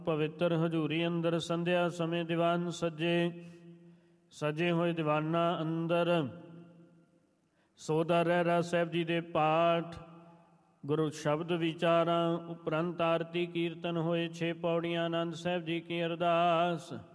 ਪਵਿੱਤਰ ਹਜ਼ੂਰੀ ਅੰਦਰ ਸੰਧਿਆ ਸਮੇਂ ਦੀਵਾਨ ਸਜੇ ਹੋਏ ਦੀਵਾਨਾਂ ਅੰਦਰ ਸੋਦਾ ਰਹਿਰਾ ਸਾਹਿਬ ਜੀ ਦੇ ਪਾਠ, ਗੁਰੂ ਸ਼ਬਦ ਵਿਚਾਰਾਂ ਉਪਰੰਤ ਆਰਤੀ ਕੀਰਤਨ ਹੋਏ। 6 ਪੌੜੀਆਂ। ਆਨੰਦ ਸਾਹਿਬ ਜੀ ਕੀ ਅਰਦਾਸ।